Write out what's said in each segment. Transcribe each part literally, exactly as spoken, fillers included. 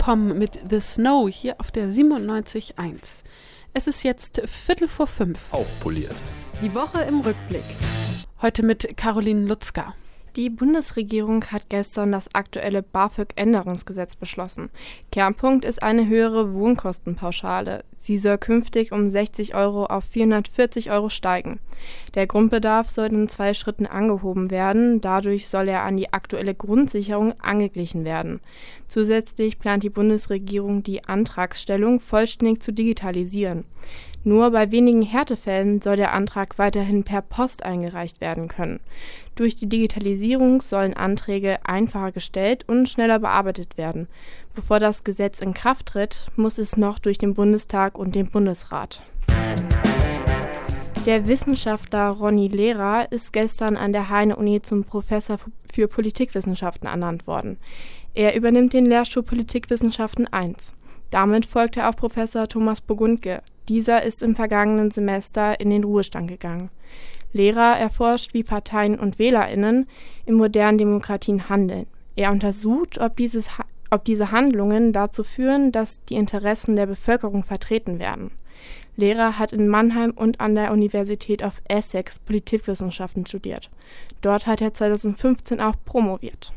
Pom mit The Snow hier auf der siebenundneunzig Komma eins. Es ist jetzt Viertel vor fünf. Aufpoliert. Die Woche im Rückblick. Heute mit Caroline Lutzka. Die Bundesregierung hat gestern das aktuelle BAföG-Änderungsgesetz beschlossen. Kernpunkt ist eine höhere Wohnkostenpauschale. Sie soll künftig um sechzig Euro auf vierhundertvierzig Euro steigen. Der Grundbedarf soll in zwei Schritten angehoben werden. Dadurch soll er an die aktuelle Grundsicherung angeglichen werden. Zusätzlich plant die Bundesregierung, die Antragsstellung vollständig zu digitalisieren. Nur bei wenigen Härtefällen soll der Antrag weiterhin per Post eingereicht werden können. Durch die Digitalisierung sollen Anträge einfacher gestellt und schneller bearbeitet werden. Bevor das Gesetz in Kraft tritt, muss es noch durch den Bundestag und den Bundesrat. Der Wissenschaftler Ronny Lehrer ist gestern an der Heine-Uni zum Professor für Politikwissenschaften ernannt worden. Er übernimmt den Lehrstuhl Politikwissenschaften eins. Damit folgt er auf Professor Thomas Burgundke. Dieser ist im vergangenen Semester in den Ruhestand gegangen. Lehrer erforscht, wie Parteien und WählerInnen in modernen Demokratien handeln. Er untersucht, ob, dieses, ob diese Handlungen dazu führen, dass die Interessen der Bevölkerung vertreten werden. Lehrer hat in Mannheim und an der Universität of Essex Politikwissenschaften studiert. Dort hat er zweitausendfünfzehn auch promoviert.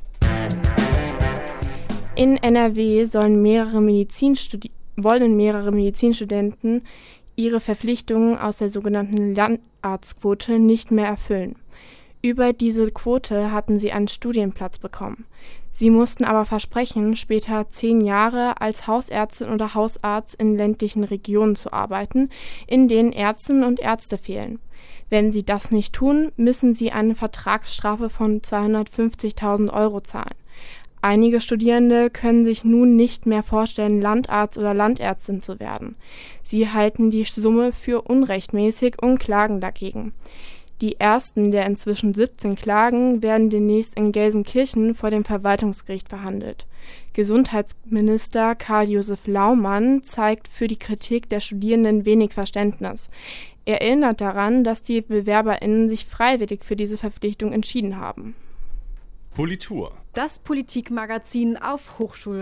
In N R W sollen mehrere Medizinstudi- wollen mehrere Medizinstudenten ihre Verpflichtungen aus der sogenannten Landarztquote nicht mehr erfüllen. Über diese Quote hatten sie einen Studienplatz bekommen. Sie mussten aber versprechen, später zehn Jahre als Hausärztin oder Hausarzt in ländlichen Regionen zu arbeiten, in denen Ärztinnen und Ärzte fehlen. Wenn sie das nicht tun, müssen sie eine Vertragsstrafe von zweihundertfünfzigtausend Euro zahlen. Einige Studierende können sich nun nicht mehr vorstellen, Landarzt oder Landärztin zu werden. Sie halten die Summe für unrechtmäßig und klagen dagegen. Die ersten der inzwischen siebzehn Klagen werden demnächst in Gelsenkirchen vor dem Verwaltungsgericht verhandelt. Gesundheitsminister Karl-Josef Laumann zeigt für die Kritik der Studierenden wenig Verständnis. Er erinnert daran, dass die BewerberInnen sich freiwillig für diese Verpflichtung entschieden haben. Politur. Das Politikmagazin auf Hochschul